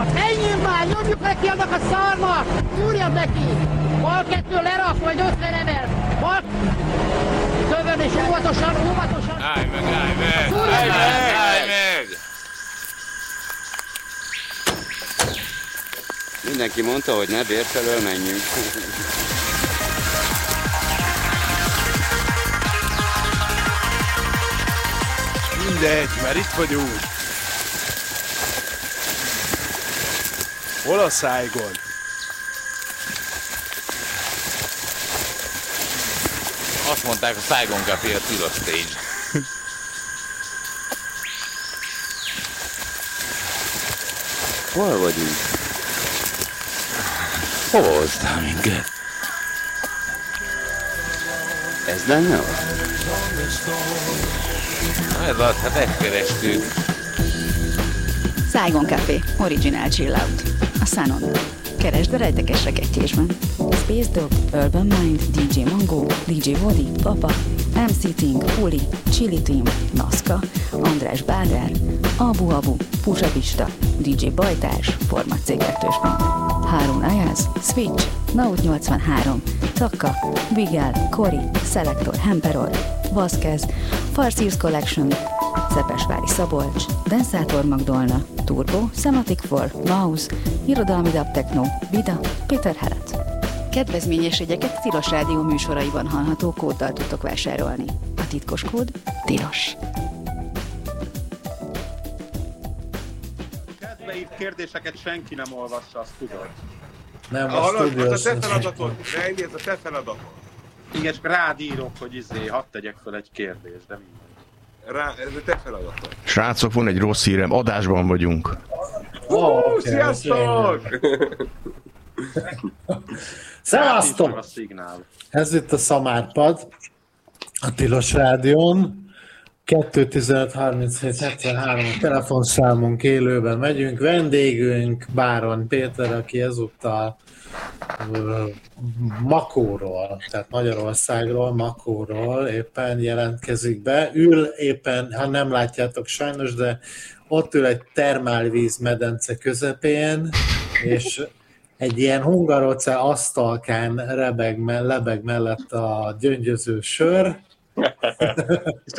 Menjünk már, nyomjuk neki annak a szarnak! Gyúrjad neki! Bal kettő lerak, vagy összeremel! Bal... Tövön és óvatosan! Állj meg! Mindenki mondta, hogy ne bérfelől menjünk. Mindegy, mert itt vagyunk. Hol a Saigon? Azt mondták, a Saigon Café a tilos stage. Hol vagyunk? Hova hoztál minket? Ez lenne az? Ez az, hát megkerestük. Saigon Café, Original Chill Out. A Sunon. Keresd a rejtekes rekettyésben. Space Dog, Urban Mind, DJ Mango, DJ Vodi, Papa, MC Ting, Puli, Chili Team, Nazca, András Bádár, Abu Abu, Pusapista, DJ Bajtás, Forma C2-sben. Harun Ayaz, Switch, Naut 83, Takka, Bigel, Kori, Selector, Hemperor, Vazquez, Farseers Collection, Szepesvári Szabolcs, Densátor Magdolna, Turbo, Semantic For, Mouse, Irodalmi Dub Techno, Vida, Péter Helet. Kedvezményes jegyeket a Tilos Rádió műsoraiban hallható kóddal tudtok vásárolni. A titkos kód TILOS. Kedveid kérdéseket senki nem olvassa, azt tudod. Nem, azt tudja. Ez a te feladatod, Reini, ez a te feladatod. Igen, csak rád írok, hogy hadd tegyek fel egy kérdést, de mindegy. Ez a te feladatod. Srácok, van egy rossz hírem, adásban vagyunk. Sziasztok! Szevasztok! Ez itt a Szamárpad, a Tilos Rádión. 215-37-73 a telefonszámunk, élőben megyünk. Vendégünk Báron Péter, aki ezúttal Makóról, tehát Magyarországról, Makóról éppen jelentkezik be. Ül éppen, ha nem látjátok sajnos, de ott ül egy termálvíz medence közepén, és egy ilyen hungarocell asztalkán lebeg mellett a gyöngyöző sör. És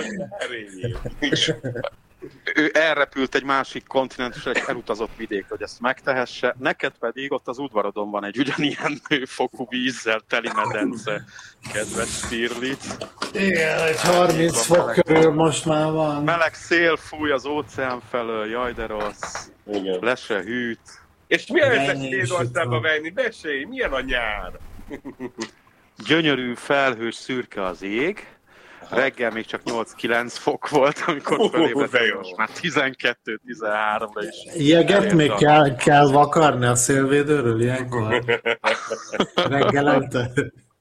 ő elrepült egy másik kontinensre, egy elutazott vidékre, hogy ezt megtehesse. Neked pedig ott az udvarodon van egy ugyanilyen nőfokú vízzel teli medence, kedves Stirlitz. Igen, egy 30 fok körül most már van. Meleg szél fúj az óceán felől, jaj de rossz. Igen. Le se hűt. És milyen ezek Svédországba venni? Mesélj, milyen a nyár? Gyönyörű, felhős, szürke az ég. Reggel még csak 8-9 fok volt, amikor felébredtem, most már 12-13-ra is. Jeget még kell vakarni a szélvédőről ilyenkor? Reggelente?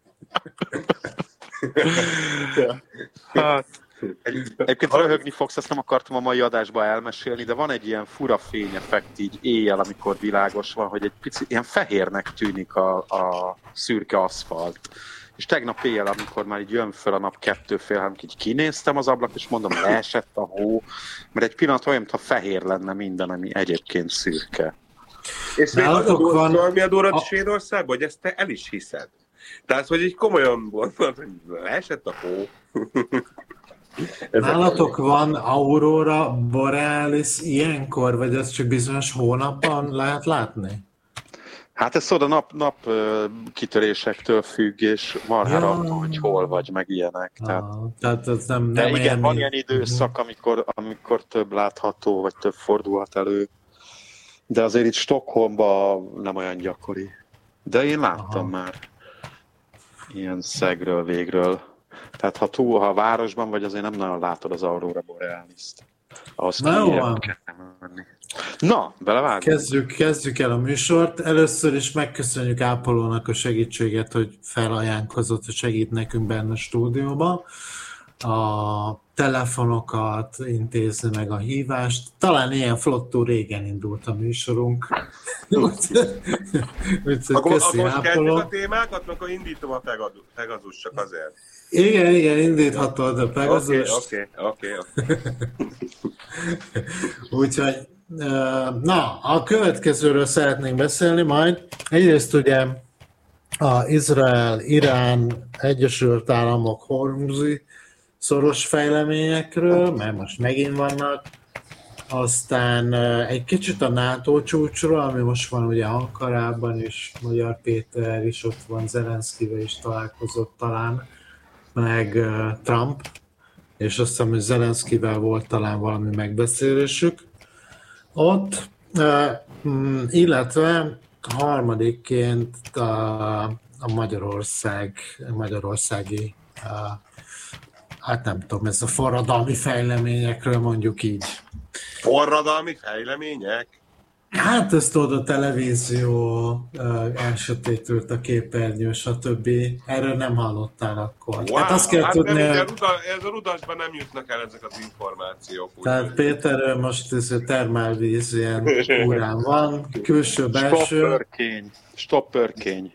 Hát, egyébként röhögni fogsz, ezt nem akartam a mai adásba elmesélni, de van egy ilyen fura fényeffekt így éjjel, amikor világos van, hogy egy picit ilyen fehérnek tűnik a szürke aszfalt. És tegnap éjjel, amikor már így jön föl a nap 2:30, így kinéztem az ablak, és mondom, leesett a hó, mert egy pillanat olyan, mintha fehér lenne minden, ami egyébként szürke. És még az a dolog Svédországban, hogy ezt te el is hiszed. Tehát, hogy így komolyan gondolod, hogy leesett a hó. Nálatok van aurora borealis ilyenkor, vagy ez csak bizonyos hónapban lehet látni? Hát ez szóval nap kitörésektől függ, és marhára attól, hogy hol vagy, meg ilyenek. Tehát ez nem de igen, van ilyen időszak, amikor több látható, vagy több fordulhat elő. De azért itt Stockholmban nem olyan gyakori. De én láttam már ilyen szegről, végről. Tehát ha a városban vagy, azért nem nagyon látod az aurora borealist. Ahhoz Na, belevágunk. Kezdjük el a műsort. Először is megköszönjük Ápolónak a segítséget, hogy felajánlkozott, hogy segít nekünk benne a stúdióban. A telefonokat intézni, meg a hívást. Talán ilyen flottú régen indult a műsorunk. Akkor most kezdjük a témákat, akkor indítom a Pegasus csak azért. Igen, indíthatod a Pegasus. Oké. Úgyhogy Na, a következőről szeretnénk beszélni majd. Egyrészt ugye az Izrael, Irán, Egyesült Államok, Hormuzi szoros fejleményekről, mert most megint vannak. Aztán egy kicsit a NATO csúcsról, ami most van ugye Ankarában, és Magyar Péter is ott van, Zelenszkivel is találkozott talán, meg Trump, és azt hiszem, hogy Zelenszkivel volt talán valami megbeszélésük ott, illetve harmadikként a magyarországi, hát nem tudom, ez a forradalmi fejleményekről mondjuk így. Forradalmi fejlemények? Hát ezt tudod, a televízió elsötétült a képernyő, stb. Erről nem hallottál akkor. Wow, hát azt kell tudni, ez a Rudasban nem jutnak el ezek az információk. Tehát Péter most ez a termálvíz ilyen órán van, külső-belső. Stoppörkény.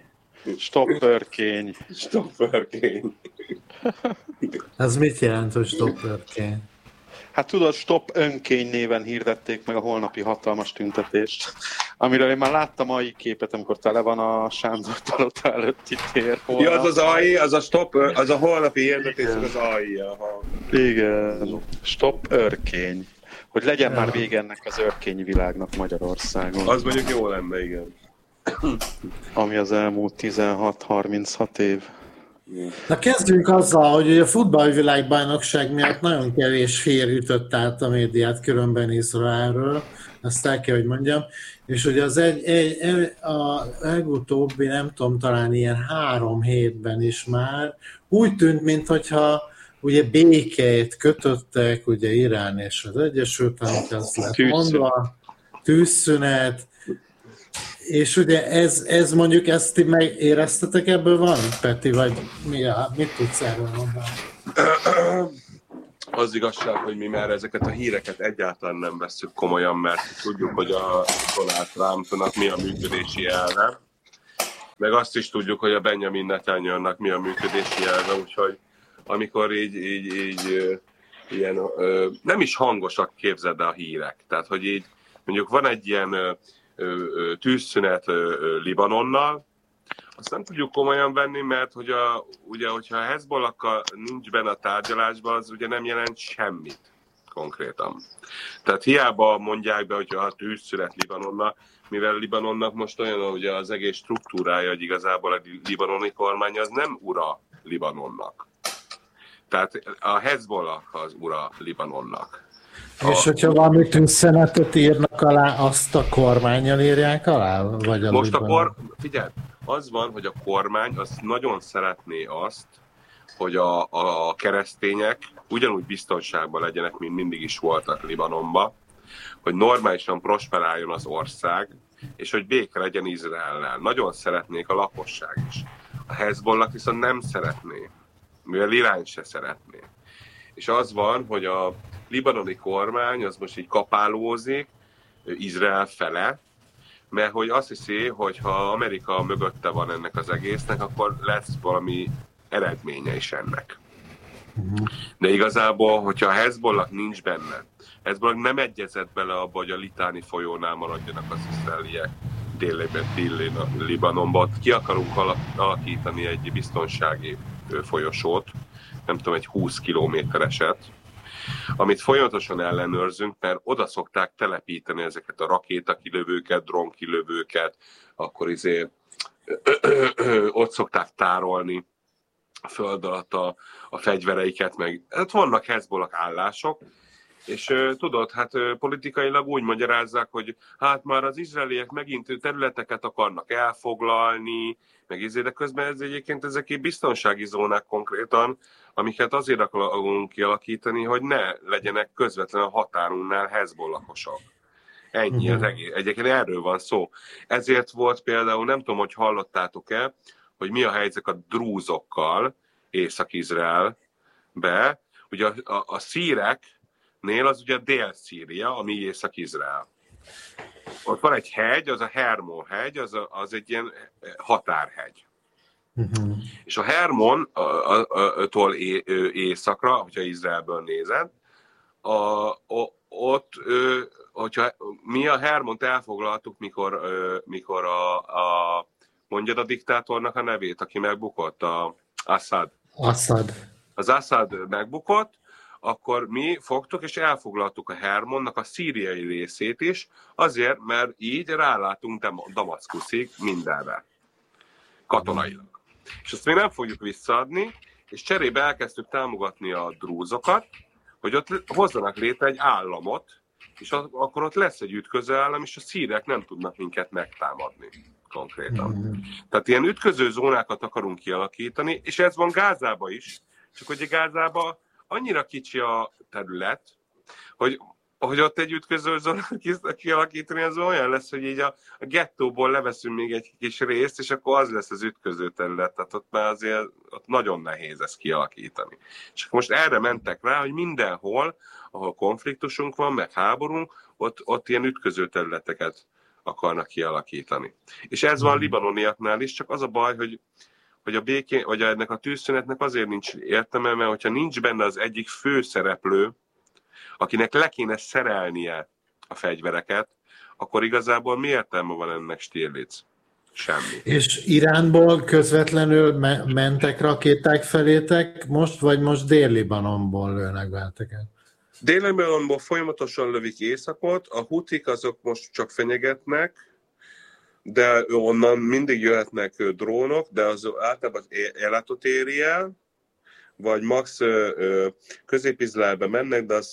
Ez mit jelent, hogy stoppörkény? Hát tudod, Stop önkény néven hirdették meg a holnapi hatalmas tüntetést, amiről én már láttam mai képet, amikor tele van a Sándor palota előtti tér. Ja, az AI, az a stop, az a holnapi hirdetés, az AI. Aha. Igen, Stop örkény. Hogy legyen már vége ennek az örkényi világnak Magyarországon. Az mondjuk jó lenne, igen. Ami az elmúlt 16-36 év. Na kezdjünk azzal, hogy a futballvilágbajnokság miatt nagyon kevés fér ütött át a médiát különben Izraelről, azt el kell, hogy mondjam, és hogy az a legutóbbi, nem tudom, talán ilyen 3 hétben is már úgy tűnt, mintha ugye békét kötöttek, ugye Irán és az Egyesült Államok, az lett mondva, tűzszünet, és ugye ez mondjuk, ezt ti megéreztetek ebből van, Peti, vagy mit tudsz erről mondani? Az igazság, hogy mi már ezeket a híreket egyáltalán nem vesszük komolyan, mert tudjuk, hogy a Donald Trumpnak mi a működési elve, meg azt is tudjuk, hogy a Benjamin Netanyahu-nak mi a működési elve, úgyhogy amikor így ilyen, nem is hangosak, képzeld el a hírek. Tehát, hogy így mondjuk van egy ilyen tűzszünet Libanonnal, azt nem tudjuk komolyan venni, mert hogy ugye, hogyha a Hezbollakkal nincs benne a tárgyalásban, az ugye nem jelent semmit konkrétan. Tehát hiába mondják be, hogyha a tűzszünet Libanonnal, mivel Libanonnak most olyan ugye az egész struktúrája, hogy igazából a libanoni kormány az nem ura Libanonnak. Tehát a Hezbollah az ura Libanonnak. És hogyha valami tűzszenetet írnak alá, azt a kormánnyal írják alá? Vagy a most figyelj, az van, hogy a kormány az nagyon szeretné azt, hogy a keresztények ugyanúgy biztonságban legyenek, mint mindig is voltak Libanonban, hogy normálisan prosperáljon az ország, és hogy béke legyen Izraellel. Nagyon szeretnék a lakosság is. A Hezbollah viszont nem szeretné, mivel Irán se szeretné. És az van, hogy a libanoni kormány az most így kapálózik Izrael fele, mert hogy azt hiszi, hogy ha Amerika mögötte van ennek az egésznek, akkor lesz valami eredménye is ennek. De igazából, hogyha a Hezbollah nincs benne, Hezbollah nem egyezett bele abba, hogy a Litáni folyónál maradjanak az izraeliek déli Libanonba, ki akarunk alakítani egy biztonsági folyosót, nem tudom, egy 20 kilométereset, amit folyamatosan ellenőrzünk, mert oda szokták telepíteni ezeket a rakétakilövőket, drónkilövőket, akkor ott szokták tárolni a föld alatt a fegyvereiket, meg hát vannak Hezbollah állások, és tudod, hát politikailag úgy magyarázzák, hogy hát már az izraeliek megint területeket akarnak elfoglalni, de közben ez egyébként ezek biztonsági zónák konkrétan, amiket azért akarunk kialakítani, hogy ne legyenek közvetlen a határunknál Hezbollahosok. Ennyi az egész. Egyébként erről van szó. Ezért volt például, nem tudom, hogy hallottátok-e, hogy mi a helyzet a drúzokkal Észak-Izraelbe. Ugye a szíreknél az ugye Dél-Szíria, ami Észak-Izrael. Ott van egy hegy, az a Hermon hegy, az egy ilyen határhegy. És a Hermontól északra, hogyha Izraelből nézed, ott, hogyha mi a Hermont elfoglaltuk, mikor mondjad a diktátornak a nevét, aki megbukott, Assad. Az Assad megbukott, akkor mi fogtuk és elfoglaltuk a Hermonnak a szíriai részét is, azért, mert így rálátunk Damaszkuszig mindenre, katonailag. És ezt még nem fogjuk visszaadni, és cserébe elkezdtük támogatni a drúzokat, hogy ott hozzanak létre egy államot, és akkor ott lesz egy ütköző állam, és a szírek nem tudnak minket megtámadni konkrétan. Tehát ilyen ütköző zónákat akarunk kialakítani, és ez van Gázában is, csak hogy a Gázában annyira kicsi a terület, hogy ott egy ütköző zónát kialakítani, az olyan lesz, hogy így a gettóból leveszünk még egy kis részt, és akkor az lesz az ütköző terület. Tehát ott már azért ott nagyon nehéz ezt kialakítani. És akkor most erre mentek rá, hogy mindenhol, ahol konfliktusunk van, meg háborunk, ott ilyen ütköző területeket akarnak kialakítani. És ez van a libanoniaknál is, csak az a baj, hogy a békén, vagy ennek a tűzszünetnek azért nincs értelme, mert hogyha nincs benne az egyik főszereplő, akinek le kéne szerelnie a fegyvereket, akkor igazából mi értelme van ennek, Stirlitz? Semmi. És Iránból közvetlenül mentek rakéták felétek most, vagy most Dél-Libanonból lőnek benneteket? Dél-Libanonból folyamatosan lövik északot, a hutik azok most csak fenyegetnek, de onnan mindig jöhetnek drónok, de az általában Elatot éri el, vagy max közép-Izraelbe mennek, de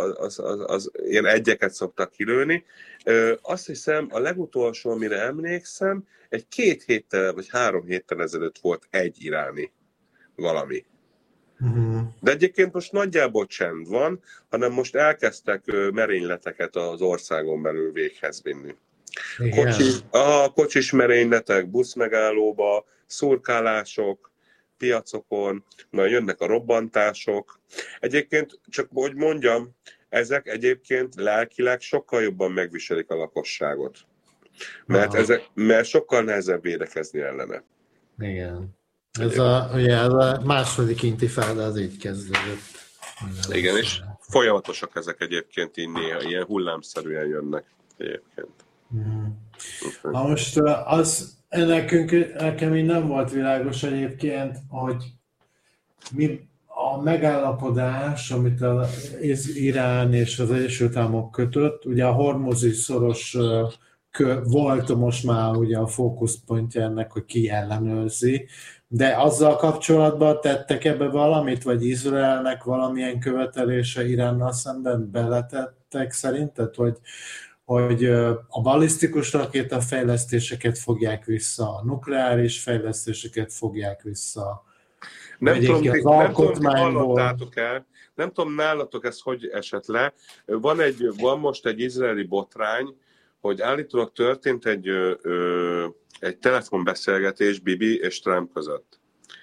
az ilyen egyeket szoktak kilőni. Azt hiszem, a legutolsó, amire emlékszem, egy 2 héttel, vagy 3 héttel ezelőtt volt egy iráni valami. De egyébként most nagyjából csend van, hanem most elkezdtek merényleteket az országon belül véghez vinni. Kocsis merényletek, buszmegállóba, szurkálások, piacokon, majd jönnek a robbantások. Egyébként, csak hogy mondjam, ezek egyébként lelkileg sokkal jobban megviselik a lakosságot. Mert sokkal nehezebb védekezni ellene. Igen. Ez a második intifáda az így kezdődött. Igen, és folyamatosak ezek egyébként, így néha ilyen hullámszerűen jönnek egyébként. Na most nekem így nem volt világos egyébként, hogy mi a megállapodás, amit az Irán és az Egyesült Államok kötött, ugye a Hormuzi szoros volt most már ugye a fókuszpontja ennek, hogy ki ellenőrzi, de azzal kapcsolatban tettek ebbe valamit, vagy Izraelnek valamilyen követelése Iránnal szemben beletettek szerinted, hogy a balisztikus rakéta fejlesztéseket fogják vissza, a nukleáris fejlesztéseket fogják vissza. Nem tudom, nálatok ez hogy esett le. Van most egy izraeli botrány, hogy állítólag történt egy telefonbeszélgetés Bibi és Trump között.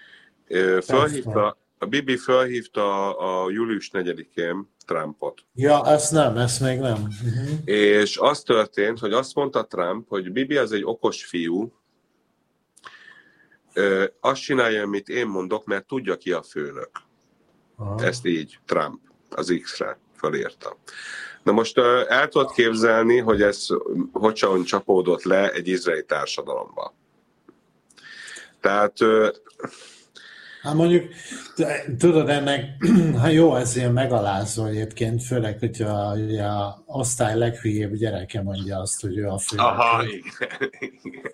A Bibi felhívta a július 4-én Trumpot. Ja, ezt még nem. És az történt, hogy azt mondta Trump, hogy Bibi az egy okos fiú, azt csinálja, amit én mondok, mert tudja ki a főnök. Ezt így Trump az X-re felírta. Na most el tudod képzelni, hogy ez hogyan csapódott le egy izraeli társadalomba. Tehát... Hát mondjuk, tudod, ennek, jó, ez ilyen megalázó egyébként, főleg, hogyha a osztály leghülyébb gyereke mondja azt, hogy ő a főnök. Aha, igen.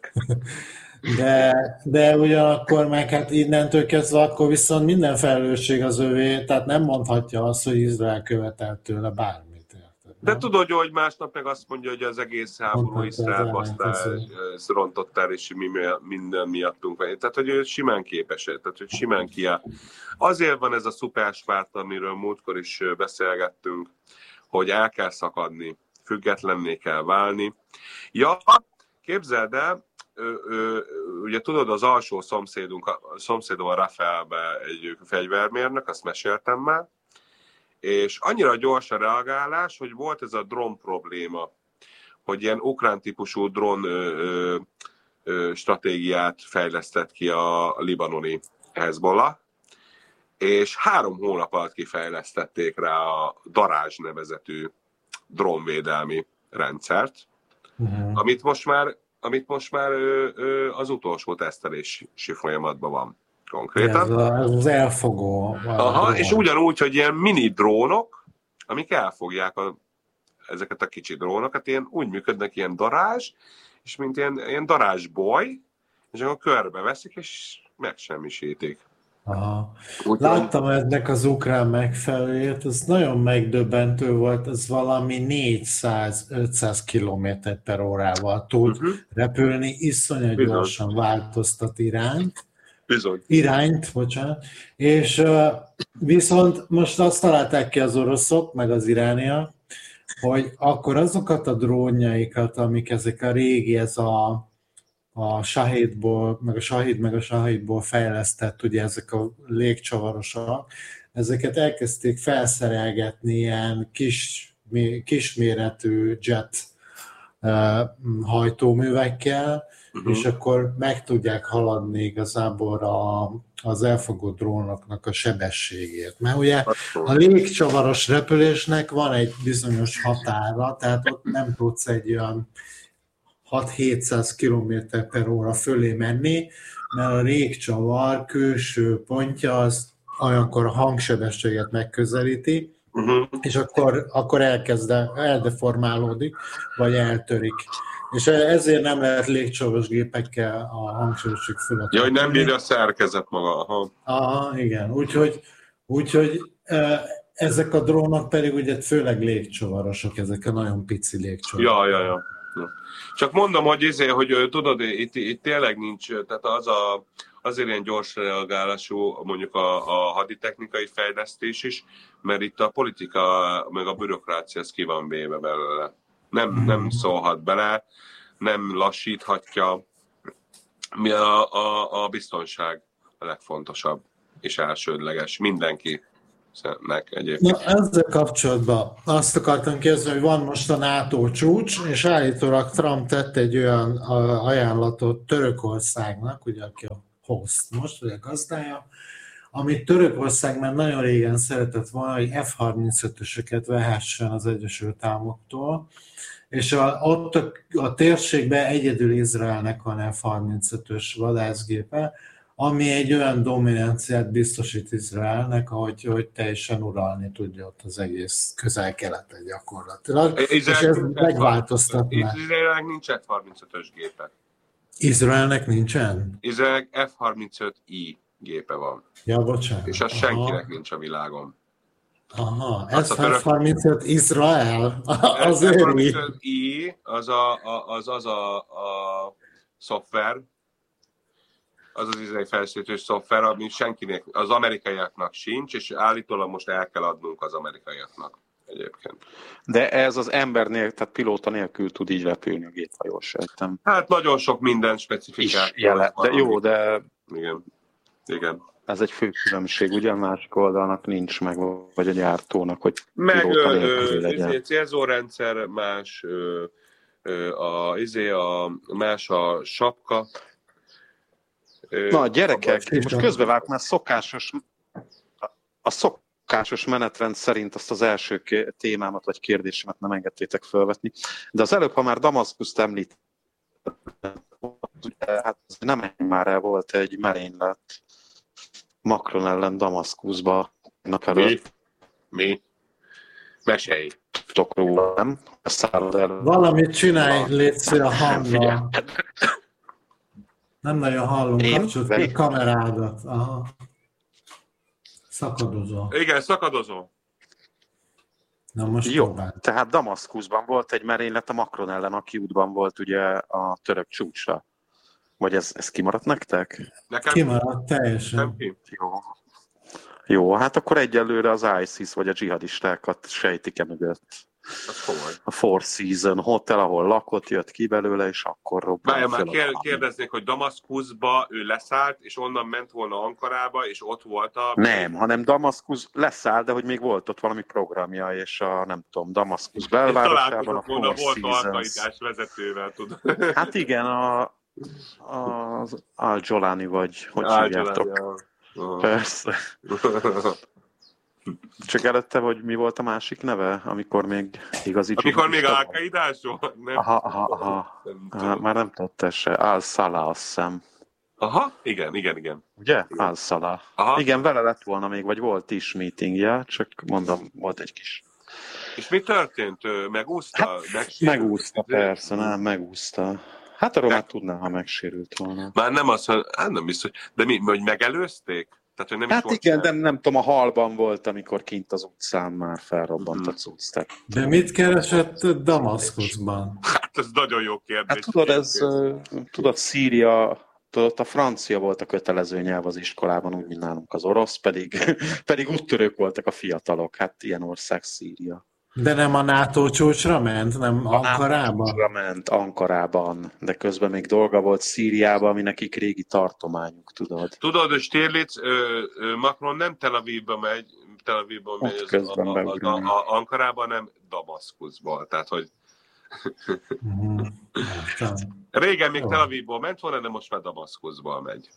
De ugyanakkor meg hát innentől kezdve akkor viszont minden felelősség az övé, tehát nem mondhatja azt, hogy Izrael követelt tőle bármit. De tudod, hogy másnap meg azt mondja, hogy az egész háború Izraelbe azt rontott el, és minden miattunk van. Tehát, hogy ő simán képes, tehát, hogy simán kiáll. Azért van ez a szuperspárt, amiről múltkor is beszélgettünk, hogy el kell szakadni, függetlenné kell válni. Ja, képzeld el, ugye tudod, az alsó szomszédom a Rafaelbe egy fegyvermérnök, azt meséltem már, és annyira gyors a reagálás, hogy volt ez a drón probléma, hogy ilyen ukrán típusú drón stratégiát fejlesztett ki a libanoni Hezbollah, és 3 hónap alatt kifejlesztették rá a Darázs nevezetű drónvédelmi rendszert, amit most már az utolsó tesztelési folyamatban van konkrétan. Ez az elfogó. Aha, és ugyanúgy, hogy ilyen mini drónok, amik elfogják ezeket a kicsi drónokat, ilyen úgy működnek, ilyen darázs, és mint ilyen darázsboly, és akkor körbeveszik, és megsemmisítik. Aha. Láttam ennek az ukrán megfelelőjét, ez nagyon megdöbbentő volt, ez valami 400-500 km/órával tud repülni, iszonyat gyorsan változtat irányt, bocsánat, és viszont most azt találták ki az oroszok, meg az irániak, hogy akkor azokat a drónjaikat, amik ezek a régi, ez a Shahidból, meg a Shahidból fejlesztett, ugye ezek a légcsavarosak, ezeket elkezdték felszerelgetni ilyen kisméretű jet hajtóművekkel, és akkor meg tudják haladni igazából az elfogó drónoknak a sebességét. Mert ugye a légcsavaros repülésnek van egy bizonyos határa, tehát ott nem tudsz egy olyan 6-700 km/h fölé menni, mert a légcsavar külső pontja az olyankor a hangsebességet megközelíti, és akkor eldeformálódik, vagy eltörik. És ezért nem lehet légcsavaros gépekkel a hangsebesség fölött. Ja, hogy nem bírja a szerkezet maga. Aha, igen. Úgyhogy ezek a drónok pedig ugye főleg légcsavarosok, ezek a nagyon pici légcsavarosok. Ja. Csak mondom, hogy tudod, itt tényleg nincs, tehát azért ilyen gyors reagálású mondjuk a haditechnikai fejlesztés is, mert itt a politika meg a bürokrácia ez ki van véve belőle. Nem szólhat bele, nem lassíthatja. A biztonság a legfontosabb és elsődleges mindenkinek egyébként. Na, ezzel kapcsolatban azt akartam kérdezni, hogy van most a NATO csúcs, és állítólag Trump tett egy olyan ajánlatot Törökországnak, ugye aki a host most, vagy a gazdája, amit Törökország már nagyon régen szeretett volna, hogy F-35-ösöket vehessen az Egyesült Államoktól, és ott a térségben egyedül Izraelnek van F-35-ös vadászgépe, ami egy olyan dominanciát biztosít Izraelnek, hogy teljesen uralni tudja ott az egész közel-keletet gyakorlatilag. És ez megváltoztatná. Izraelnek nincs F-35-ös gépe. Izraelnek nincsen? Izraelnek F-35i gépe van. Ja, bocsánat. És az senkinek nincs a világon. Aha, ez F-35 Izrael? Az F-35i az a szoftver, az izraeli fejlesztős szoftver, ami senkinek, az amerikaiaknak sincs, és állítólag most el kell adnunk az amerikaiaknak egyébként. De ez az ember nélkül, tehát pilóta nélkül tud így repülni a gép, ha jól sejtem. Hát nagyon sok minden specifikát. De jó, de... Igen. Ez egy fő különbség, ugye a másik oldalnak nincs meg, vagy a gyártónak, hogy meg pilóta nélkül legyen. Célzórendszer más, más a sapka. Na, gyerekek, most közbevágok, mert szokásos menetrend szerint azt az első témámat vagy kérdésemet nem engedtétek felvetni, de az előbb, ha már Damaszkuszt említ, hát nem már el volt egy merénylet Macron ellen Damaszkuszba nap előtt. Mi? Mesélj. Tokról, nem? Valamit csinálj, légy a hanggal. Nem nagyon hallunk, kapcsolat a kamerádat. Aha. Szakadozó. Igen, szakadozó. Na most jó, próbál. Tehát Damaszkuszban volt egy merénylet a Macron ellen, aki útban volt ugye a török csúcsra. Vagy ez kimaradt nektek? Nekem kimaradt teljesen. Jó, hát akkor egyelőre az ISIS vagy a dzsihadistákat sejtik mögött. A Four Seasons Hotel, ahol lakott, jött ki belőle, és akkor robbant. Már kérdeznék, hogy Damaszkuszba ő leszállt, és onnan ment volna Ankarába, és ott volt a... Nem, hanem Damaszkusz leszállt, de hogy még volt ott valami programja, és nem tudom, Damaszkusz belvárosában a Four Seasons... Volt alkaidás vezetővel, tudod. Hát igen, az Al-Jolani vagy, hogy hívjátok. Persze. Csak előtte, hogy mi volt a másik neve, amikor még igazi... Amikor még Al-Qaidás volt? Nem már nem tudta se. Al-Salah, azt hiszem. Aha, igen. Ugye? Al-Salah. Igen, vele lett volna még, vagy volt is meetingje, csak mondom, volt egy kis... És mi történt? Megúszta? Megúszta, persze, megúszta. Hát arról már tudná, ha megsérült volna. Már nem az, nem biztos. De mi, hogy megelőzték? Tehát, hogy nem hát igen, de nem tudom, a halban volt, amikor kint az utcán már felrobbant a cucc. De mit keresett Damaszkuszban? Hát ez nagyon jó kérdés. Hát tudod, Szíria, tudod, a francia volt a kötelező nyelv az iskolában, úgy, mint nálunk az orosz, pedig úttörők voltak a fiatalok. Hát ilyen ország Szíria. De nem a NATO csúcsra ment, nem Ankarában? Ment Ankarában, de közben még dolga volt Szíriában, ami nekik régi tartományuk, tudod. Tudod, hogy Stirlitz, Macron nem Tel Avivba megy Ankarában, nem Damaszkuszból. Tehát, hogy régen még Tel Avivból ment volna, de most már Damaszkuszból megy.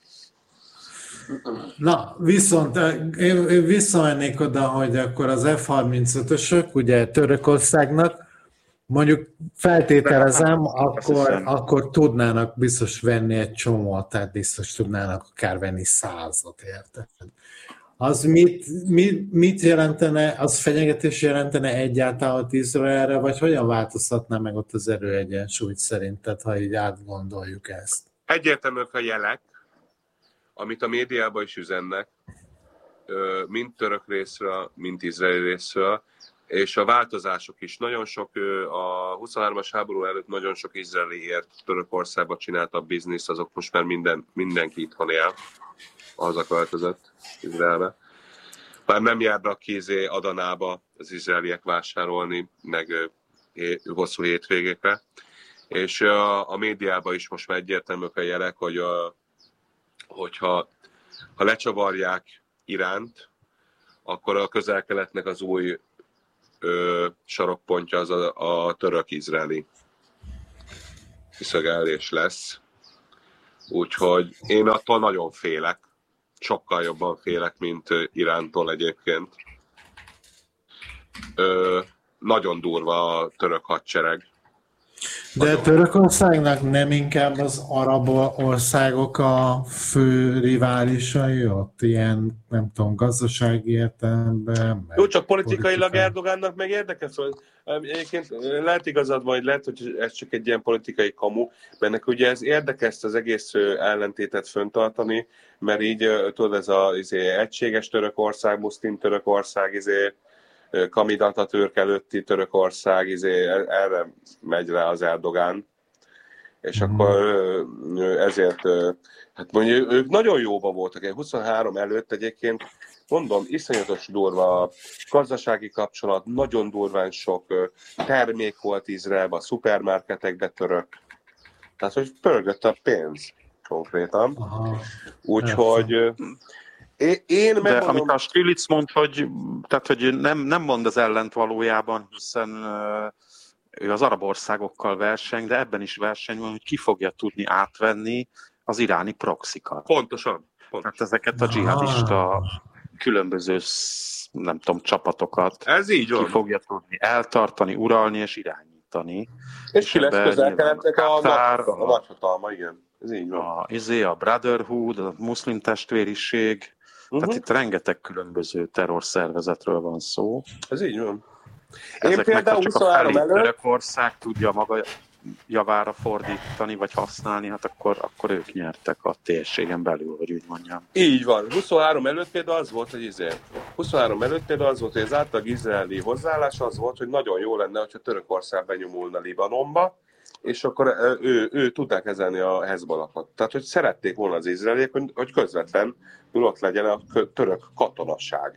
Na, viszont én visszamennék oda, hogy akkor az F-35-ösök, ugye Törökországnak, mondjuk feltételezem, akkor tudnának biztos venni egy csomót, tehát biztos tudnának akár venni 100-at, érted? Az mit jelentene, az fenyegetés jelentene egyáltalán Izraelre, vagy hogyan változtatná meg ott az erőegyensúlyt szerinted, ha így átgondoljuk ezt? Egyértelműen a jelek, amit a médiában is üzennek, mind török részről, mind izraeli részről, és a változások is. Nagyon sok, a 23-as háború előtt nagyon sok izraeli ért Törökországba csinálta a bizniszt, azok most már mindenki itthon él, hazaköltözött Izraelbe. Már nem járnak ki Adanába az izraeliek vásárolni, meg hosszú hétvégékre. És a médiában is most már egyértelműek a jelek, hogy hogyha lecsavarják Iránt, akkor a Közel-Keletnek az új sarokpontja az a török-izraeli kiszögelés lesz. Úgyhogy én attól nagyon félek. Sokkal jobban félek, mint Irántól egyébként. Nagyon durva a török hadsereg. De Törökországnak nem inkább az arab országok a fő riválisai ott, ilyen, nem tudom, gazdasági értelemben? Jó, csak politikailag Erdogánnak meg érdekes, hogy egyébként lehet igazad, vagy lehet, hogy ez csak egy ilyen politikai kamu, mert neki ugye ez érdekes az egész ellentétet föntartani, mert így tudod, ez az egységes Törökország, muszlim Törökország, Kamil Atatürk előtti Törökország, erre megy rá az Erdogán. És akkor ezért, hát mondjuk ők nagyon jóban voltak. 23 előtt egyébként, mondom, iszonyatos durva a gazdasági kapcsolat, nagyon durván sok termék volt Izraelben, a szupermarketekben török. Tehát, hogy pörgött a pénz konkrétan. Úgyhogy... De amit a Stirlitz mond, hogy nem mond az ellent valójában, hiszen ő az arab országokkal verseng, de ebben is verseny van, hogy ki fogja tudni átvenni az iráni proxikat. Pontosan. Tehát ezeket a dzsihadista különböző, nem tudom, csapatokat ez így van. Ki fogja tudni eltartani, uralni és irányítani. És ki lesz Közel-Keletnek a nagyhatalma, igen. Ez így van. A Brotherhood, a muszlim testvériség, tehát itt rengeteg különböző terrorszervezetről van szó. Ez így van. Ezeknek például csak a felé Törökország tudja maga javára fordítani, vagy használni, hát akkor ők nyertek a térségen belül, hogy úgy mondjam. Így van. 23 előtt például az volt, hogy az átlag izraeli hozzáállás az volt, hogy nagyon jó lenne, hogyha Törökország benyomulna Libanonba, és akkor ő tudná kezelni a Hezbollahot. Tehát, hogy szerették volna az izraeliek, hogy közvetlenül ott legyen a török katonaság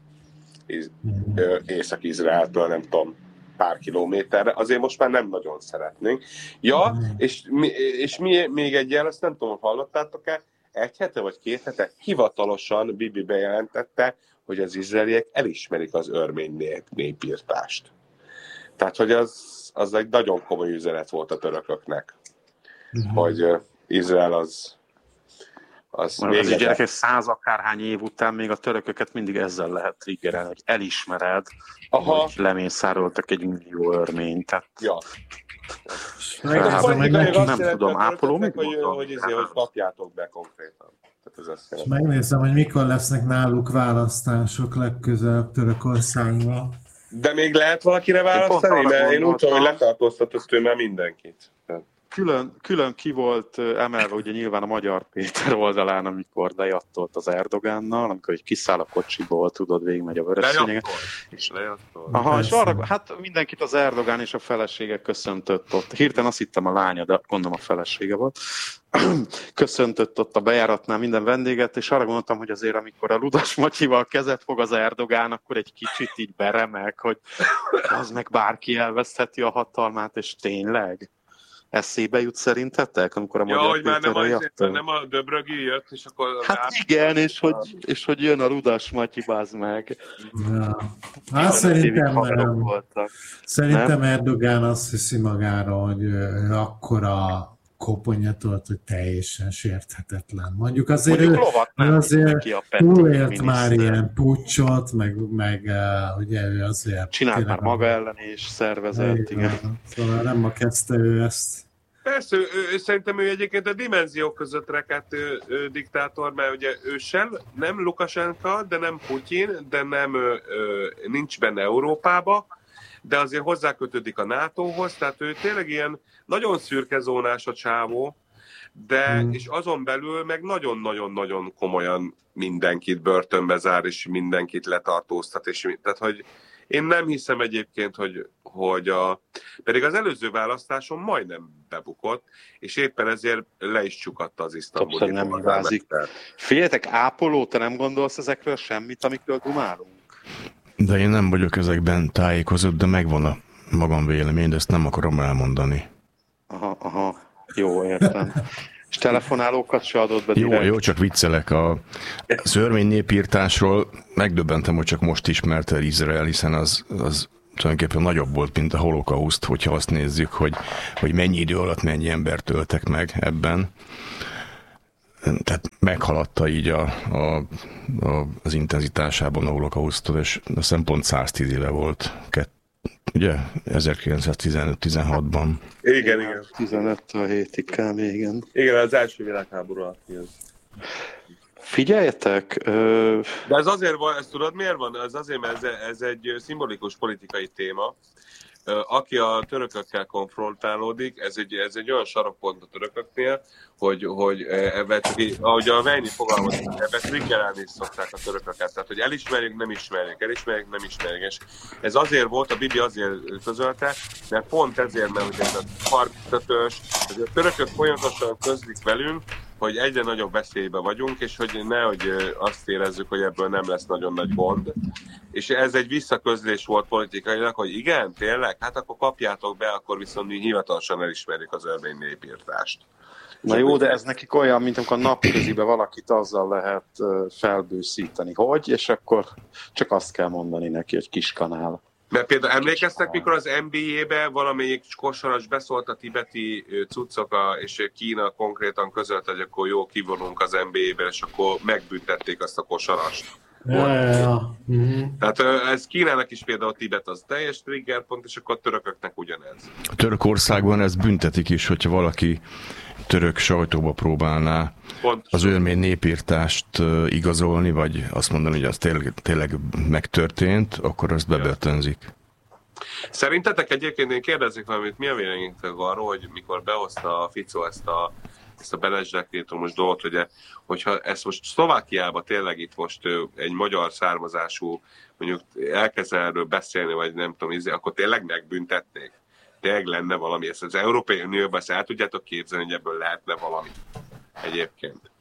Észak-Izraeltől, nem tudom, pár kilométerre. Azért most már nem nagyon szeretnénk. Ja, és még egy jel, azt nem tudom, hallottátok-e, egy hete vagy 2 hete hivatalosan Bibi bejelentette, hogy az izraeliek elismerik az örmény népírtást. Tehát, hogy az egy nagyon komoly üzenet volt a törököknek, hogy Izrael Az gyerekek 100 akárhány év után még a törököket mindig ezzel lehet triggerelni, hogy elismered, hogy lemészároltak egy millió örményt. Tehát... Ja. Nem tudom, ápoló mit mondom? Hogy kapjátok be konkrétan. És megnézem, hogy mikor lesznek náluk választások legközelebb Törökországban. De még lehet valakire választani? Mert én úgy tudom, hogy letartóztatott ő már mindenkit. Külön ki volt emelve ugye nyilván a Magyar Péter oldalán, amikor lejattolt az Erdogánnal, amikor egy kiszáll a kocsiból, tudod, végigmegy a vörös szőnyegen. Aha, és arra, hát mindenkit az Erdogán és a felesége köszöntött ott. Hirtelen azt hittem a lánya, de gondolom a felesége volt. Köszöntött ott a bejáratnál minden vendéget, és arra gondoltam, hogy azért amikor a Ludas Matyival kezet fog az Erdogán, akkor egy kicsit így beremeg, hogy az meg bárki elvesztheti a hatalmát, és tényleg? Eszébe jut szerintetek, amikor a Magyar hogy már nem a Döbrögi jött, és akkor... Hát igen, és hogy jön a Ludas Matyi, bázd meg. Ja. Hát szerintem Erdogán azt hiszi magára, hogy akkora koponyatolt, hogy teljesen sérthetetlen. Mondjuk azért ő azért túlélt már ilyen puccsot, meg ugye ő azért... Csinált már maga ellen is szervezett, igen. Szóval nem ma kezdte ő ezt. Persze, szerintem ő egyébként a dimenziók között rekedt diktátor, mert ugye ő sem, nem Lukasenka, de nem Putyin, de nem nincs benne Európába, de azért hozzákötődik a NATO-hoz, tehát ő tényleg ilyen nagyon szürke zónás a csávó, de és azon belül meg nagyon-nagyon-nagyon komolyan mindenkit börtönbe zár, és mindenkit letartóztat, és tehát, hogy én nem hiszem egyébként, hogy pedig az előző választáson majdnem bebukott, és éppen ezért le is csukatta az isztambuli polgármester. Figyeljetek, ápoló, te nem gondolsz ezekről semmit, amikről dumálunk? De én nem vagyok ezekben tájékozott, de megvan a magam vélemény, de ezt nem akarom elmondani. Aha, jó, értem. És telefonálókat se adott be direkt? Jó, csak viccelek. Az örmény népírtásról megdöbbentem, hogy csak most ismerte el Izrael, hiszen az tulajdonképpen nagyobb volt, mint a holokauszt, hogyha azt nézzük, hogy mennyi idő alatt mennyi embert öltek meg ebben. Tehát meghaladta így az intenzitásában a holokausztot, és a szempont 110 éve volt, ugye? 1915-16-ban. Igen. 15-től 7-ig kb. Igen. Igen, az első világháború alatt. Figyeljetek! De ez azért van, ezt tudod miért van? Ez azért, mert ez egy szimbolikus politikai téma. Aki a törökökkel konfrontálódik, ez egy olyan sarokpont a törököknél, hogy ahogy a Vejni fogalmazik, ebbe triggerálni is szokták a törököket. Tehát, hogy elismerjük, nem ismerjük, és ez azért volt, a Bibi azért közölte, mert pont ezért, mert ugye ez a farktötös, a törökök folyamatosan közlik velünk, hogy egyre nagyobb veszélybe vagyunk, és hogy nehogy azt érezzük, hogy ebből nem lesz nagyon nagy gond. És ez egy visszaközlés volt politikailag, hogy igen, tényleg, hát akkor kapjátok be, akkor viszont mi hivatalosan elismerjük az örmény népírtást. Na jó, de ez nekik olyan, mint amikor napközibe valakit azzal lehet felbőszíteni, hogy, és akkor csak azt kell mondani neki, hogy kiskanál. Mert például emlékeztek, mikor az NBA-be valamelyik kosaras beszólt a tibeti cuccok, és Kína konkrétan közölte, hogy akkor jó, kivonunk az NBA-be, és akkor megbüntették azt a kosarast. Ja. Tehát ez Kínának is például Tibet az teljes triggerpont, és akkor a törököknek ugyanez. A Törökországban ezt büntetik is, hogyha valaki török sajtóba próbálná az örmény népírtást igazolni, vagy azt mondani, hogy az tényleg megtörtént, akkor azt bebörtönzik. Szerintetek egyébként én kérdezik valamit, mi a véleményetek arról, hogy mikor behozta a Fico ezt a Benes dekrétumos dolgot, hogyha ezt most Szlovákiában tényleg itt most egy magyar származású, mondjuk elkezd erről beszélni, vagy nem tudom, akkor tényleg megbüntetnék? Tényleg lenne valami, ezt az Európai Unióban ezt el tudjátok képzelni, hogy ebből lehetne valami egyébként?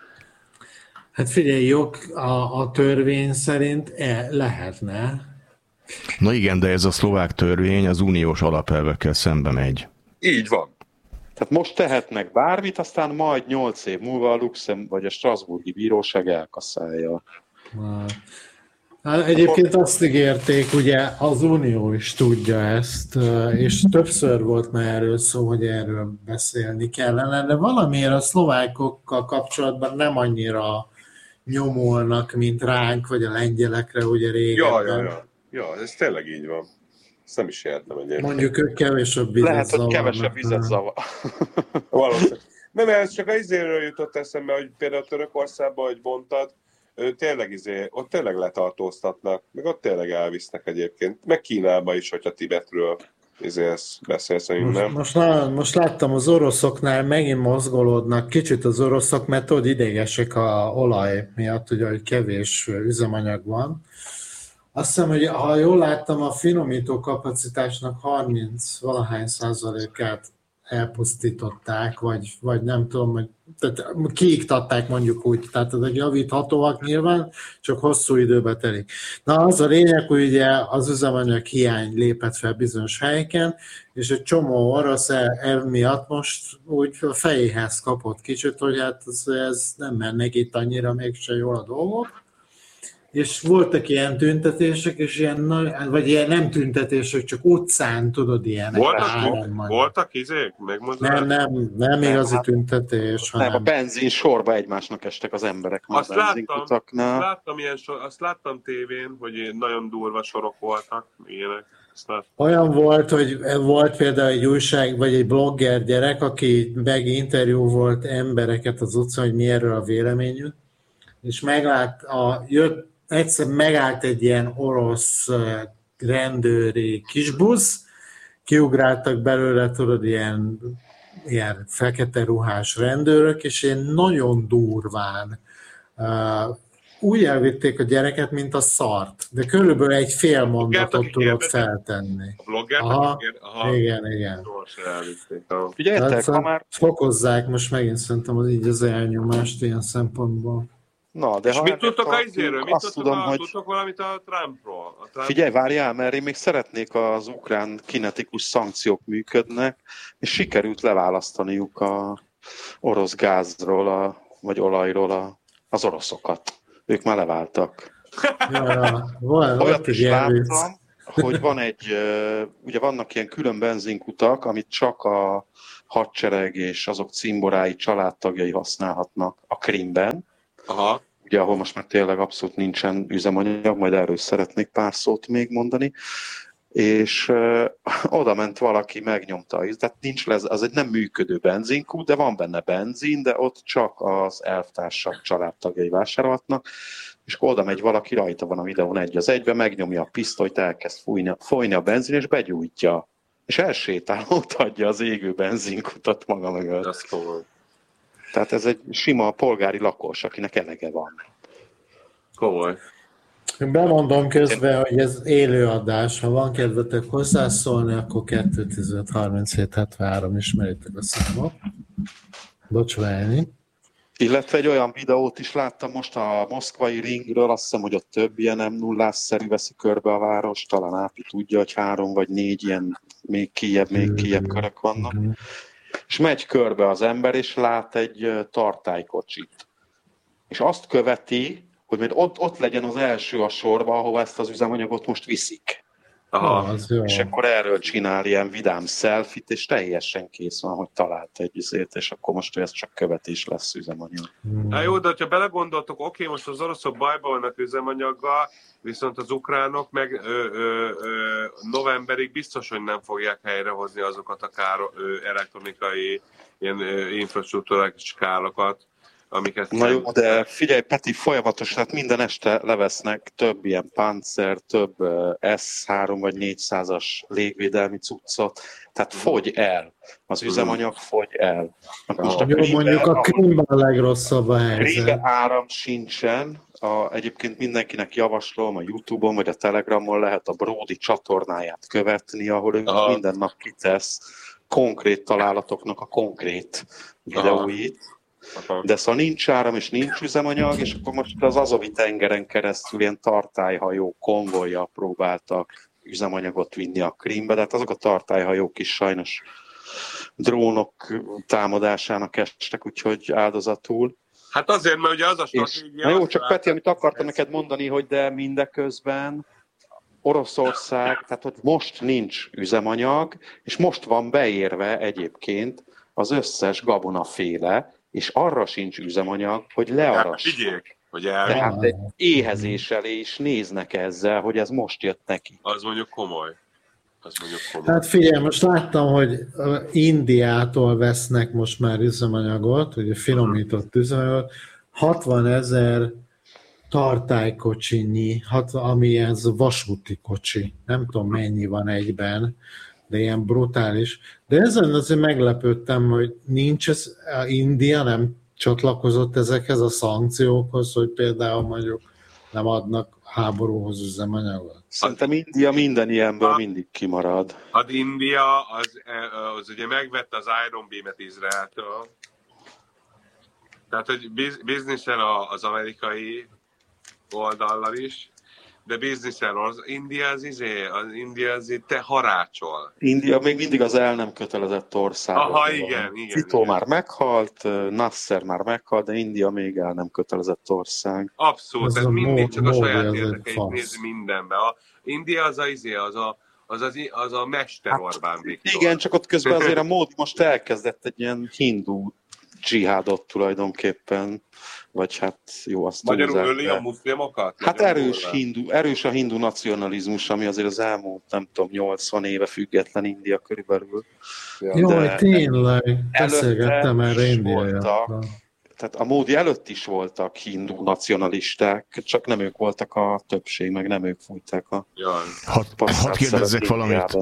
Hát figyelj, a törvény szerint lehetne. Na igen, de ez a szlovák törvény az uniós alapelvekkel szembe megy. Így van. Tehát most tehetnek bármit, aztán majd 8 év múlva a Luxemburg vagy a Strasbourgi Bíróság elkasszálja. Hát egyébként azt ígérték, ugye az Unió is tudja ezt, és többször volt már erről szó, hogy erről beszélni kellene, de valamiért a szlovákokkal kapcsolatban nem annyira nyomulnak, mint ránk, vagy a lengyelekre, ugye régebben. Ja, ez tényleg így van. Ezt nem is értem egyébként. Mondjuk ők kevesebb vizet Lehet, hogy zavarnak. kevesebb vizet zavar. Valószínűleg. Nem, ez csak az izéről jutott eszembe, hogy például Törökországban, hogy mondtad, tényleg ott tényleg letartóztatnak, meg ott tényleg elvisznek egyébként. Meg Kínában is, hogyha Tibetről beszélsz, nem? Most láttam, az oroszoknál megint mozgolódnak kicsit az oroszok, mert tudod, idegesek a olaj miatt, ugye, hogy kevés üzemanyag van. Azt hiszem, hogy ha jól láttam, a finomító kapacitásnak 30-valahány% elpusztították, vagy nem tudom, tehát kiiktatták mondjuk úgy, tehát ezek javíthatóak nyilván, csak hosszú időbe telik. Na az a lényeg, hogy ugye az üzemanyag hiány lépett fel bizonyos helyeken, és egy csomó orosz miatt most úgy a fejéhez kapott kicsit, hogy hát ez nem mennek itt annyira mégse jól a dolgok. És voltak ilyen tüntetések, és vagy ilyen nem tüntetések, csak utcán, tudod, ilyenek. Voltak izék? Nem igazi tüntetés, hanem... Nem, a benzin sorba egymásnak estek az emberek. Azt láttam tévén, hogy nagyon durva sorok voltak, ilyenek. Olyan volt, hogy volt például egy újság, vagy egy blogger gyerek, aki meginterjú volt embereket az utcán, hogy mi erről a véleményük, és egyszer megállt egy ilyen orosz rendőri kisbusz, kiugráltak belőle, tudod, ilyen fekete ruhás rendőrök, és ilyen nagyon durván úgy elvitték a gyereket, mint a szart, de körülbelül egy fél mondatot tudott feltenni. A blogger? Igen. Figyeljetek, ha már... Fokozzák most megint szerintem az elnyomást ilyen szempontból. Na, de és mit tudtok a izéről? Tudtok valamit a Trumpról? Figyelj, várjál, mert én még szeretnék, az ukrán kinetikus szankciók működnek, és sikerült leválasztaniuk a orosz gázról, vagy olajról az oroszokat. Ők már leváltak. Olyat is láttam, hogy van ugye vannak ilyen külön benzinkutak, amit csak a hadsereg és azok cimborái, családtagjai használhatnak a Krimben. Aha. Ugye, ahol most már tényleg abszolút nincsen üzemanyag, majd erről szeretnék pár szót még mondani, és oda ment valaki, megnyomta, tehát nincs az egy nem működő benzinkút, de van benne benzin, de ott csak az elvtársak, családtagjai vásárolhatnak, és oda megy valaki, rajta van a videón 1:1, megnyomja a pisztolyt, elkezd folyni a benzin, és begyújtja, és elsétál, ott adja az égő benzinkutat maga mögött. Tehát ez egy sima polgári lakos, akinek elege van. Komoly. Bemondom közben, hogy ez élőadás. Ha van kedvetek hozzászólni, akkor 215 37 73 ismeritek a számot. Bocsválni. Illetve egy olyan videót is láttam most a moszkvai ringről, azt hiszem, hogy ott több ilyen M0-szerű veszi körbe a város, talán Ápi tudja, hogy 3 vagy 4 ilyen még kijebb körök vannak. És megy körbe az ember, és lát egy tartálykocsit. És azt követi, hogy majd ott legyen az első a sorba, ahova ezt az üzemanyagot most viszik. Aha. És akkor erről csinál ilyen vidám selfie-t, és teljesen kész van, hogy talált egy izét, és akkor most ez csak követés lesz üzemanyag. Na jó, de ha belegondoltok, oké, most az oroszok bajban vannak üzemanyaggal, viszont az ukránok meg novemberig biztos, hogy nem fogják helyrehozni azokat a elektronikai ilyen infrastruktúrális károkat, amiket... Na jó, de figyelj, Peti, folyamatos, tehát minden este levesznek több ilyen Panzer, több S3 vagy 400-as légvédelmi cuccot, tehát fogy el. Az üzemanyag fogy el. Jó, mondjuk a Krímben a legrosszabb a helyzet. Krímben áram sincsen. Egyébként mindenkinek javaslom, a YouTube-on vagy a Telegramon lehet a Brody csatornáját követni, ahol ő minden nap kitesz konkrét találatoknak a konkrét videóit. De szóval nincs áram és nincs üzemanyag, és akkor most az Azovi tengeren keresztül ilyen tartályhajó konvojjal próbáltak üzemanyagot vinni a Krímbe, de hát azok a tartályhajók is sajnos drónok támadásának estek, úgyhogy áldozatul. Hát azért, mert ugye az a stratégia... Na jó, csak Peti, amit akartam neked mondani, hogy de mindeközben Oroszország, tehát hogy most nincs üzemanyag, és most van beérve egyébként az összes gabonaféle, és arra sincs üzemanyag, hogy learass. Figyéljék, hogy Tehát egy éhezéssel is néznek ezzel, hogy ez most jött neki. Az mondjuk komoly. Hát figyelj, most láttam, hogy Indiától vesznek most már üzemanyagot, ugye finomított üzemanyagot, 60 000 tartálykocsinyi, ami ez vasúti kocsi. Nem tudom, mennyi van egyben, de ilyen brutális. De ezen azért meglepődtem, hogy nincs ez, India nem csatlakozott ezekhez a szankciókhoz, hogy például mondjuk nem adnak háborúhoz üzemanyagot. Szerintem India minden ilyenből mindig kimarad. Az India, az ugye megvette az Iron Beam-et Izraeltől. Tehát, hogy bizniszel az amerikai oldallal is, de bizniszel az India az te harácsol. India még mindig az el nem kötelezett ország. Aha, igen. Tito már meghalt, Nasser már meghalt, de India még el nem kötelezett ország. Abszolút, ez mindig csak a saját érdekeit nézi mindenbe. India az a Mester Orbán Viktor. Igen, csak ott közben azért a Módi most elkezdett egy ilyen hindu dzsihádot tulajdonképpen, vagy hát jó, azt magyarul öli a muszlimokat? Hát erős a hindu nacionalizmus, ami azért az elmúlt, nem tudom, 80 éve független India körülbelül. Jó, tényleg, beszélgettem erre Indiájában. Tehát a Módi előtt is voltak hindu nacionalisták, csak nem ők voltak a többség, meg nem ők fújták a Hadd kérdezzek valamit.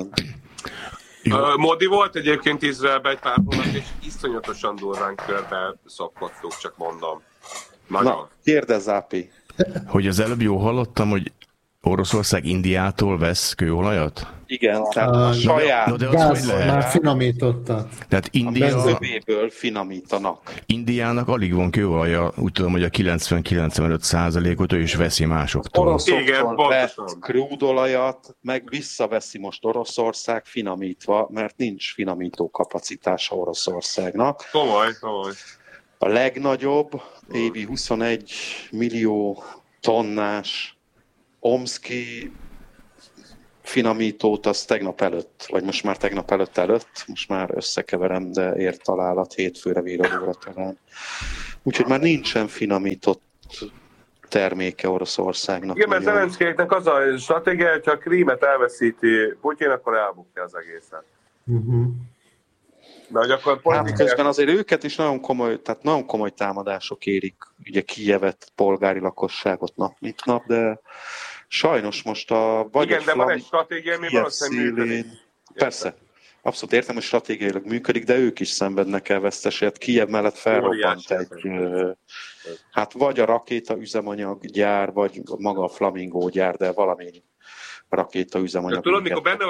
Módi volt egyébként Izraelben egy pár hónap, és iszonyatosan durván körbe szopkodtuk, csak mondom. Nagyon. Na, kérdezz, Ápi. Hogy az előbb jól hallottam, hogy Oroszország Indiától vesz kőolajat? Igen, tehát a saját gáz, már finomítottak. Tehát benzőből finomítanak. Indiának alig van kőolaja, úgy tudom, hogy a 90-95%-ot ő is veszi másoktól. Oroszoktól vett krúdolajat, meg visszaveszi most Oroszország finomítva, mert nincs finomító kapacitása Oroszországnak. Komoly. A legnagyobb, évi 21 millió tonnás Omszki finomítót az tegnap előtt, vagy most már tegnap előtt, most már összekeverem, de ért találat, hétfőre Víradóra talán. Úgyhogy már nincsen finomított terméke Oroszországnak. Igen, mert Zelenszkijnek az a stratégia, hogyha a Krímet elveszíti Putyin, akkor elbukja az egészet. De hogy akkor közben azért őket is nagyon komoly támadások érik, ugye Kijevet, polgári lakosságot nap mint nap, de sajnos most igen, de van egy stratégia, ami valószínűleg működik. Persze, abszolút értem, hogy stratégiailag működik, de ők is szenvednek el veszteséget. Kijev mellett felrobbant egy, hát vagy a rakéta üzemanyaggyár, vagy maga a Flamingo gyár, de valami rakéta üzemanyag. Tudod, mikor benne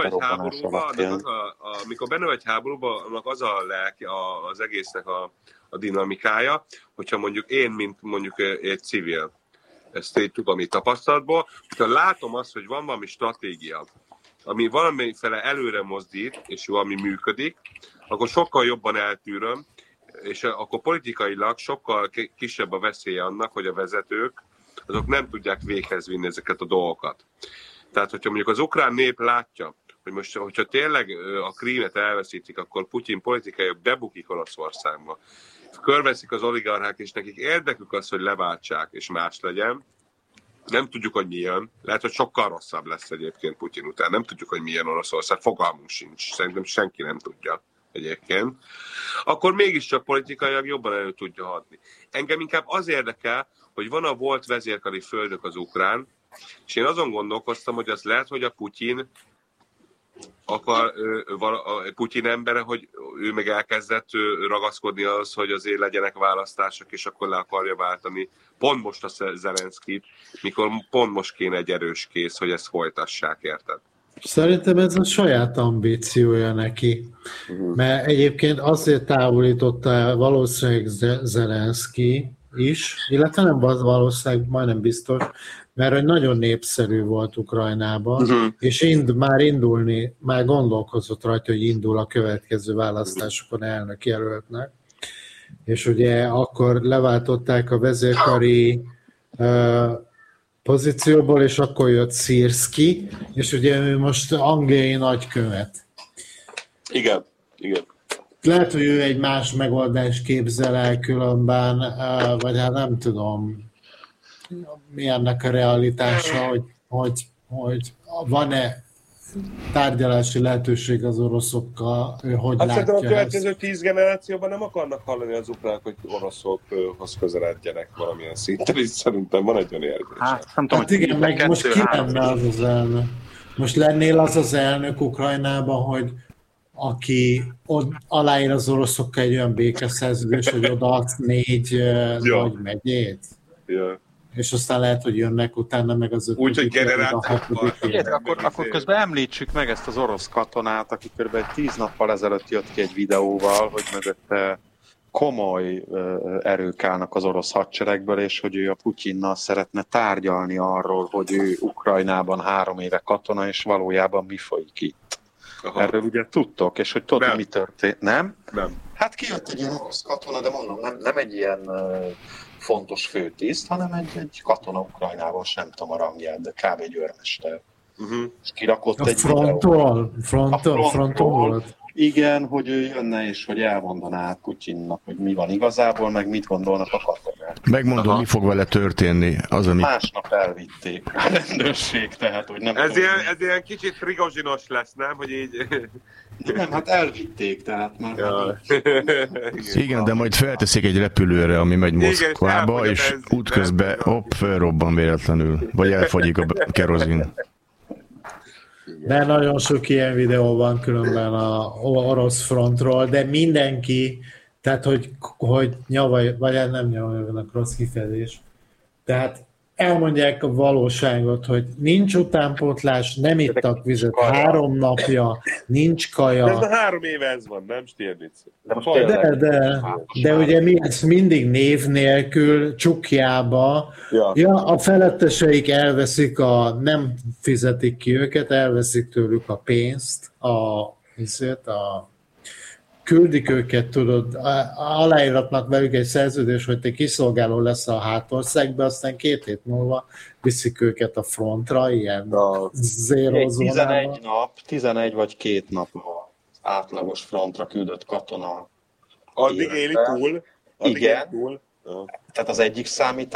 vagy háborúban, annak az a lelki, az egésznek a dinamikája, hogyha mondjuk én, mint mondjuk egy civil, ezt így tudom itt tapasztalatból, hogyha látom azt, hogy van valami stratégia, ami valamiféle előre mozdít, és valami működik, akkor sokkal jobban eltűröm, és akkor politikailag sokkal kisebb a veszélye annak, hogy a vezetők azok nem tudják véghez vinni ezeket a dolgokat. Tehát, hogyha mondjuk az ukrán nép látja, hogy most, hogyha tényleg a Krímet elveszítik, akkor Putyin politikai bebukik Oroszországba. Körveszik az oligarchák, és nekik érdekük az, hogy leváltsák, és más legyen. Nem tudjuk, hogy mi jön. Lehet, hogy sokkal rosszabb lesz egyébként Putyin után. Nem tudjuk, hogy milyen Oroszország. Fogalmunk sincs. Szerintem senki nem tudja egyébként. Akkor mégiscsak politikailag jobban elő tudja hadni. Engem inkább az érdekel, hogy van a volt vezérkari földök az ukrán, és én azon gondolkoztam, hogy az lehet, hogy a Putyin Putyin embere, hogy ő meg elkezdett ragaszkodni az, hogy azért legyenek választások, és akkor le akarja váltani pont most a Zelenszkijt, mikor pont most kéne egy erős kész, hogy ezt folytassák, érted? Szerintem ez a saját ambíciója neki. Mert egyébként azért távolította el valószínűleg Zelenszkij is, illetve nem valószínűleg, majdnem biztos, mert hogy nagyon népszerű volt Ukrajnában, és már gondolkozott rajta, hogy indul a következő választásokon elnök jelöltnek. és ugye akkor leváltották a vezérkari pozícióból, és akkor jött Szirszky, és ugye ő most angliai nagykövet. Igen. Lehet, hogy ő egy más megoldást képzel el különben, vagy hát nem tudom, mi ennek a realitása, hogy van-e tárgyalási lehetőség az oroszokkal, ő hogy Hát látja szerintem a következő ezt? 10 generációban nem akarnak hallani az ukránok, hogy oroszokhoz közeledjenek valamilyen szinten, és szerintem van egy olyan érzés. Nem tudom, Hát igen, meg most ki lenne az elnök? Most lennél az elnök Ukrajnában, hogy aki aláír az oroszokkal egy olyan békeszerződés, hogy odaadsz 4 nagy megyét, és aztán lehet, hogy jönnek utána meg az 5. Úgyhogy generációban. Akkor közben említsük meg ezt az orosz katonát, aki kb. 10 nappal ezelőtt jött ki egy videóval, hogy mögötte komoly erők állnak az orosz hadseregből, és hogy ő a Putyinnal szeretne tárgyalni arról, hogy ő Ukrajnában 3 éve katona, és valójában mi folyik itt. Aha. Erről ugye tudtok, és hogy tudod, mi történt, nem? Nem. Hát kijött egy ilyen orosz katona, de mondom, nem egy ilyen fontos főtiszt, hanem egy katona Ukrajnában, sem tudom a rangját, de kb. Egy őrmester. És kirakott a egy fronton volt. Igen, hogy ő jönne, és hogy elmondaná Putyinnak, hogy mi van igazából, meg mit gondolnak a katonák. Megmondom, mi fog vele történni. Az, ami... Másnap elvitték a rendőrség, tehát, hogy nem ez ilyen kicsit Prigozsinos lesz, nem? Hogy így... Nem, hát elvitték, tehát már... Ja. Igen, de majd felteszik egy repülőre, ami megy Moszkvába, és útközben felrobban véletlenül, vagy elfogyik a kerozin. De nagyon sok ilyen videó van különben a orosz frontról, de mindenki, tehát hogy nyavaj, vagy nem nyavaj, rossz kifejezés. Tehát elmondják a valóságot, hogy nincs utánpótlás, nem ittak vizet 3 napja, nincs kaja. De ez a 3 éve ez van, nem Stirnitz? De ugye ezt mindig név nélkül, csukjába. Ja, a feletteseik elveszik nem fizetik ki őket, elveszik tőlük a pénzt, küldik őket, tudod, aláíratnak velük egy szerződés, hogy te kiszolgáló lesz a hátországba, aztán 2 hét múlva viszik őket a frontra, ilyen zéró zónába. 11 vagy 2 nap átlagos frontra küldött katona. Addig éli túl? Igen. Tehát az egyik számítás